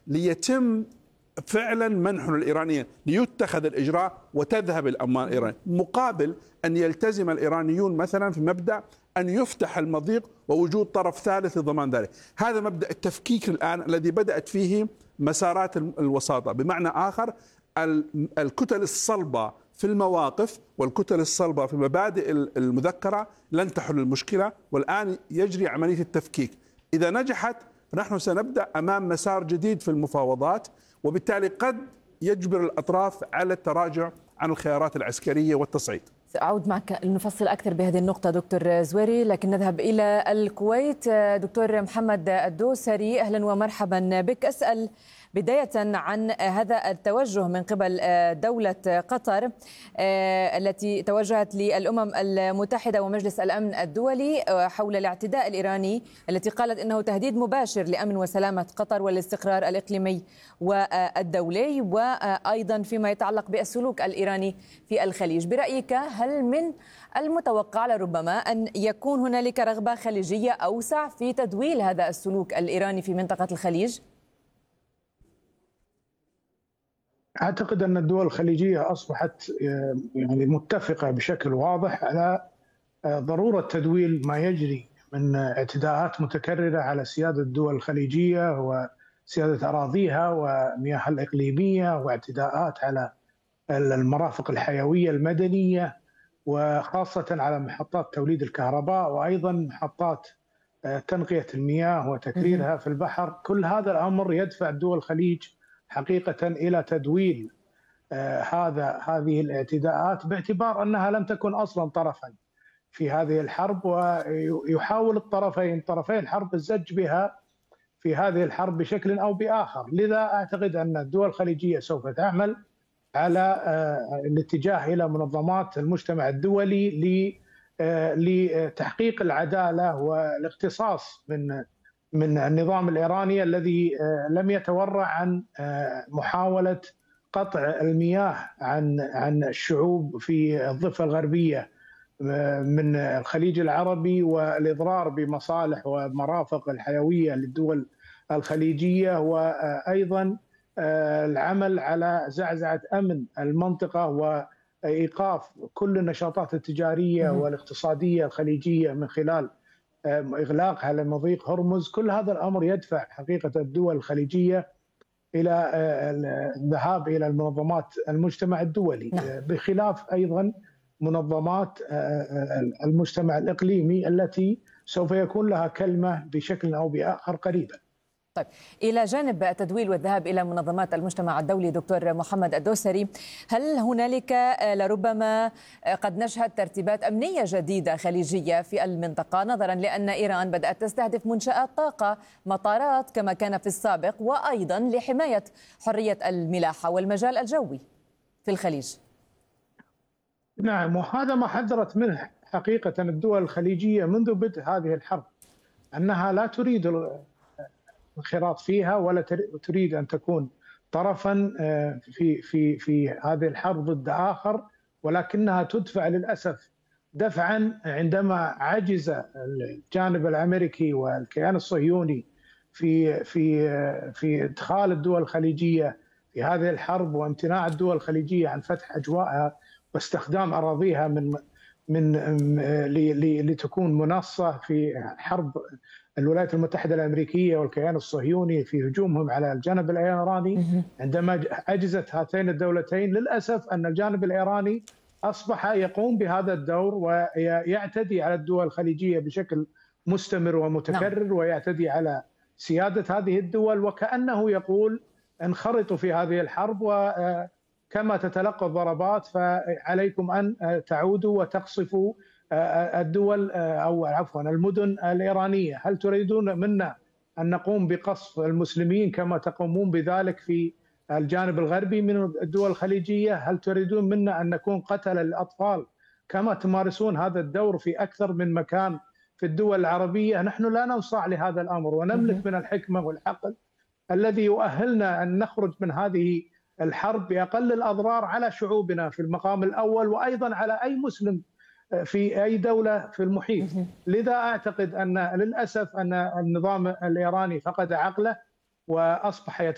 ليتم فعلا منح للإيرانيين، ليتخذ الإجراء وتذهب الأموال الإيرانية، مقابل أن يلتزم الإيرانيون مثلا في مبدأ أن يفتح المضيق ووجود طرف ثالث لضمان ذلك. هذا مبدأ التفكيك الآن الذي بدأت فيه مسارات الوساطة، بمعنى آخر الكتل الصلبة في المواقف والكتل الصلبة في المبادئ المذكرة لن تحل المشكلة، والآن يجري عملية التفكيك. إذا نجحت نحن سنبدأ أمام مسار جديد في المفاوضات، وبالتالي قد يجبر الأطراف على التراجع عن الخيارات العسكرية والتصعيد. سأعود معك لنفصل أكثر بهذه النقطة دكتور زويري، لكن نذهب إلى الكويت. دكتور محمد الدوسري، أهلا ومرحبا بك. أسأل بداية عن هذا التوجه من قبل دولة قطر التي توجهت للأمم المتحدة ومجلس الأمن الدولي حول الاعتداء الإيراني، التي قالت إنه تهديد مباشر لأمن وسلامة قطر والاستقرار الإقليمي والدولي، وأيضا فيما يتعلق بالسلوك الإيراني في الخليج. برأيك هل من المتوقع لربما أن يكون هنالك رغبة خليجية أوسع في تدويل هذا السلوك الإيراني في منطقة الخليج؟ أعتقد أن الدول الخليجية أصبحت يعني متفقة بشكل واضح على ضرورة تدويل ما يجري من اعتداءات متكررة على سيادة الدول الخليجية وسيادة أراضيها ومياهها الإقليمية، واعتداءات على المرافق الحيوية المدنية، وخاصة على محطات توليد الكهرباء، وأيضا محطات تنقية المياه وتكريرها في البحر. كل هذا الأمر يدفع دول الخليج حقيقة إلى تدويل هذه الاعتداءات، باعتبار أنها لم تكن أصلا طرفا في هذه الحرب، ويحاول طرفي الحرب الزج بها في هذه الحرب بشكل أو بآخر. لذا أعتقد أن الدول الخليجية سوف تعمل على الاتجاه إلى منظمات المجتمع الدولي لتحقيق العدالة والاقتصاص من النظام الإيراني الذي لم يتورع عن محاولة قطع المياه عن الشعوب في الضفة الغربية من الخليج العربي، والإضرار بمصالح ومرافق الحيوية للدول الخليجية، وأيضا العمل على زعزعة أمن المنطقة وإيقاف كل النشاطات التجارية والاقتصادية الخليجية من خلال إغلاق على مضيق هرمز. كل هذا الأمر يدفع حقيقة الدول الخليجية إلى الذهاب إلى المنظمات المجتمع الدولي، بخلاف أيضا منظمات المجتمع الإقليمي التي سوف يكون لها كلمة بشكل أو بآخر قريبا. طيب، إلى جانب التدويل والذهاب إلى منظمات المجتمع الدولي، دكتور محمد الدوسري، هل هنالك لربما قد نشهد ترتيبات أمنية جديدة خليجية في المنطقة، نظرا لأن إيران بدأت تستهدف منشآت طاقة، مطارات كما كان في السابق، وأيضا لحماية حرية الملاحة والمجال الجوي في الخليج؟ نعم، وهذا ما حذرت منه حقيقة الدول الخليجية منذ بدء هذه الحرب، أنها لا تريد الانخراط فيها ولا تريد أن تكون طرفا في هذه الحرب ضد آخر، ولكنها تدفع للأسف دفعا عندما عجز الجانب الأمريكي والكيان الصهيوني في إدخال الدول الخليجية في هذه الحرب، وامتناع الدول الخليجية عن فتح أجوائها واستخدام أراضيها لتكون منصة في حرب الولايات المتحدة الأمريكية والكيان الصهيوني في هجومهم على الجانب الإيراني. عندما عجزت هاتين الدولتين، للأسف أن الجانب الإيراني أصبح يقوم بهذا الدور ويعتدي على الدول الخليجية بشكل مستمر ومتكرر، ويعتدي على سيادة هذه الدول، وكأنه يقول انخرطوا في هذه الحرب، وكما تتلقى الضربات فعليكم أن تعودوا وتقصفوا الدول أو عفوا المدن الإيرانية. هل تريدون منا أن نقوم بقصف المسلمين كما تقومون بذلك في الجانب الغربي من الدول الخليجية؟ هل تريدون منا أن نكون قتلة للأطفال كما تمارسون هذا الدور في أكثر من مكان في الدول العربية؟ نحن لا ننصاع لهذا الأمر، ونملك من الحكمة والعقل الذي يؤهلنا أن نخرج من هذه الحرب بأقل الأضرار على شعوبنا في المقام الأول، وأيضا على أي مسلم في أي دولة في المحيط. لذا أعتقد أن للأسف أن النظام الإيراني فقد عقله وأصبح